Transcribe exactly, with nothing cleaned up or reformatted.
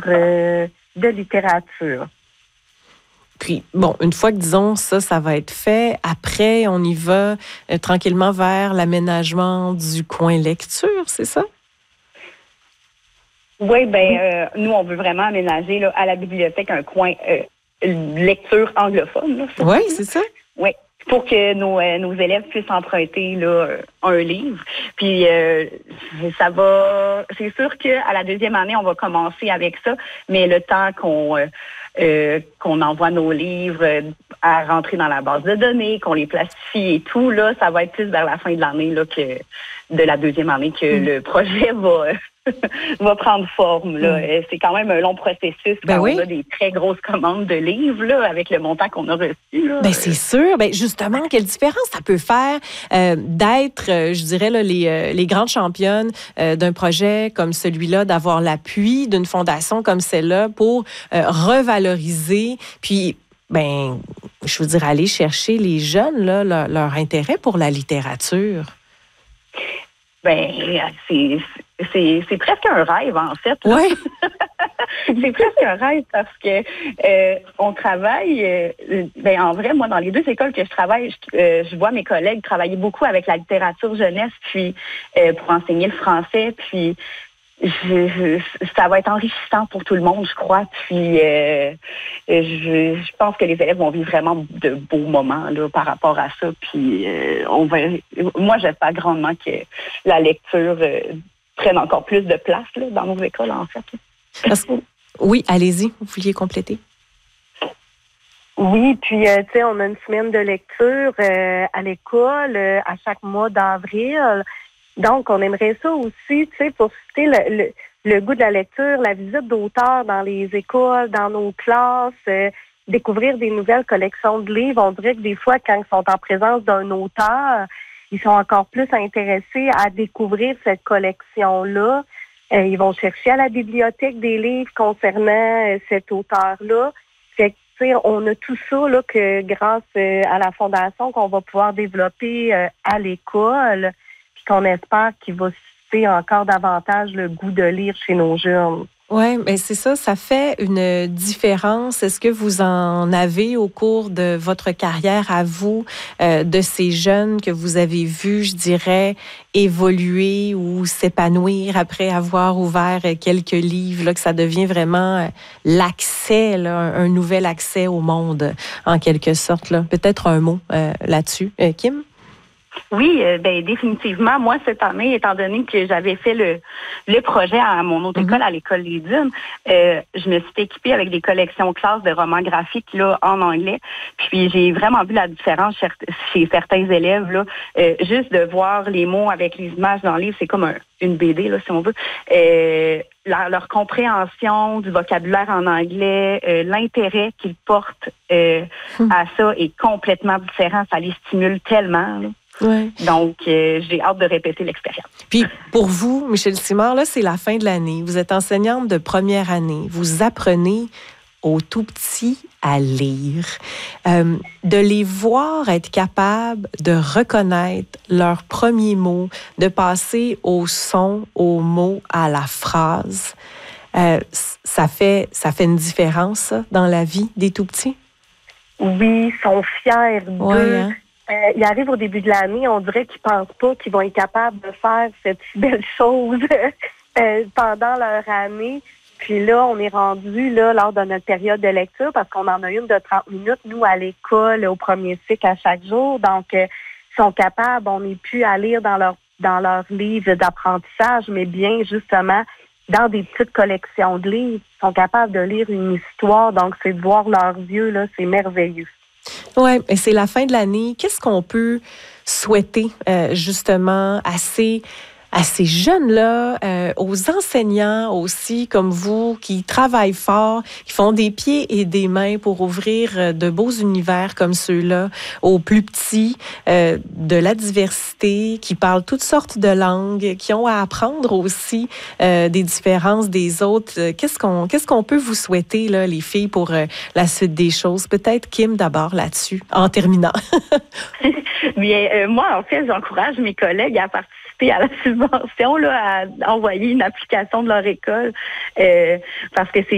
euh, de littérature. Puis, bon, une fois que, disons, ça, ça va être fait, après, on y va euh, tranquillement vers l'aménagement du coin lecture, c'est ça? Oui, bien, euh, nous, on veut vraiment aménager là, à la bibliothèque un coin euh, lecture anglophone. Oui, c'est ça. Oui, pour que nos, euh, nos élèves puissent emprunter là, un livre. Puis, euh, ça va... C'est sûr qu'à la deuxième année, on va commencer avec ça, mais le temps qu'on... Euh, Euh, qu'on envoie nos livres euh, à rentrer dans la base de données, qu'on les plastifie et tout, là, ça va être plus vers la fin de l'année là, que de la deuxième année que mmh. le projet va, va prendre forme. Là. Mmh. C'est quand même un long processus ben quand oui. on a des très grosses commandes de livres là, avec le montant qu'on a reçu. Là. Ben c'est sûr. Ben justement, quelle différence ça peut faire euh, d'être, euh, je dirais, là, les, euh, les grandes championnes euh, d'un projet comme celui-là, d'avoir l'appui d'une fondation comme celle-là pour euh, revaloriser, puis ben, je veux dire, aller chercher les jeunes, là, leur, leur intérêt pour la littérature. Ben, c'est, c'est, c'est presque un rêve, en fait. Oui. C'est presque un rêve parce que euh, on travaille, euh, ben, en vrai, moi, dans les deux écoles que je travaille, je, euh, je vois mes collègues travailler beaucoup avec la littérature jeunesse, puis euh, pour enseigner le français, puis Je, je, ça va être enrichissant pour tout le monde, je crois. Puis, euh, je, je pense que les élèves vont vivre vraiment de beaux moments là, par rapport à ça. Puis, euh, on va. Moi, j'espère grandement que la lecture euh, prenne encore plus de place là, dans nos écoles, en fait. Parce que, oui, allez-y, vous vouliez compléter. Oui, puis euh, tu sais, on a une semaine de lecture euh, à l'école euh, à chaque mois d'avril. Donc, on aimerait ça aussi, tu sais, pour susciter le, le, le goût de la lecture, la visite d'auteurs dans les écoles, dans nos classes, euh, découvrir des nouvelles collections de livres. On dirait que des fois, quand ils sont en présence d'un auteur, ils sont encore plus intéressés à découvrir cette collection-là. Euh, ils vont chercher à la bibliothèque des livres concernant euh, cet auteur-là. Fait que, tu sais, on a tout ça là, que grâce euh, à la fondation qu'on va pouvoir développer euh, à l'école, qu'on espère qu'il va susciter encore davantage le goût de lire chez nos jeunes. Oui, mais c'est ça, ça fait une différence. Est-ce que vous en avez au cours de votre carrière à vous, euh, de ces jeunes que vous avez vus, je dirais, évoluer ou s'épanouir après avoir ouvert quelques livres, là, que ça devient vraiment l'accès, là, un nouvel accès au monde, en quelque sorte, là. Peut-être un mot euh, là-dessus. Euh, Kim? Oui, euh, ben définitivement. Moi, cette année, étant donné que j'avais fait le, le projet à mon autre école, à l'école Les Dunes, euh, je me suis équipée avec des collections classes de romans graphiques là en anglais. Puis j'ai vraiment vu la différence chez certains élèves là. Euh, juste de voir les mots avec les images dans le livre, c'est comme un, une B D là, si on veut. Euh, leur, leur compréhension du vocabulaire en anglais, euh, l'intérêt qu'ils portent euh, hum. à ça est complètement différent. Ça les stimule tellement. Là. Ouais. Donc, euh, j'ai hâte de répéter l'expérience. Puis, pour vous, Michèle Simard, là, c'est la fin de l'année. Vous êtes enseignante de première année. Vous apprenez aux tout-petits à lire. Euh, de les voir être capables de reconnaître leurs premiers mots, de passer au son, au mot, à la phrase, euh, ça fait, ça fait une différence, ça, dans la vie des tout-petits? Oui, ils sont fiers d'eux. Ouais, hein? Euh, ils arrivent au début de l'année, on dirait qu'ils pensent pas qu'ils vont être capables de faire cette belle chose euh, pendant leur année. Puis là, on est rendu là lors de notre période de lecture parce qu'on en a une de trente minutes, nous, à l'école, au premier cycle à chaque jour. Donc, euh, ils sont capables, on n'est plus à lire dans leur dans leurs livres d'apprentissage, mais bien justement dans des petites collections de livres. Ils sont capables de lire une histoire. Donc, c'est de voir leurs yeux, là, c'est merveilleux. Oui, et c'est la fin de l'année. Qu'est-ce qu'on peut souhaiter euh, justement à ces, à ces jeunes-là, euh, aux enseignants aussi comme vous, qui travaillent fort, qui font des pieds et des mains pour ouvrir de beaux univers comme ceux-là, aux plus petits, euh, de la diversité, qui parlent toutes sortes de langues, qui ont à apprendre aussi euh, des différences des autres. Qu'est-ce qu'on, qu'est-ce qu'on peut vous souhaiter, là, les filles, pour euh, la suite des choses? Peut-être Kim d'abord là-dessus, en terminant. Bien, euh, moi, en fait, j'encourage mes collègues à participer à la subvention, là, à envoyer une application de leur école, euh, parce que c'est